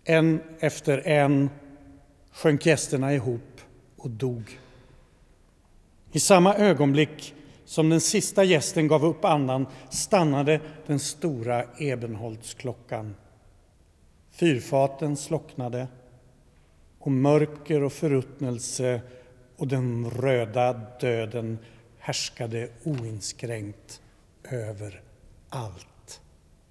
En efter en sjönk gästerna ihop och dog. I samma ögonblick som den sista gästen gav upp andan stannade den stora Ebenholtsklockan. Fyrfaten slocknade och mörker och förruttnelse och den röda döden härskade oinskränkt över allt.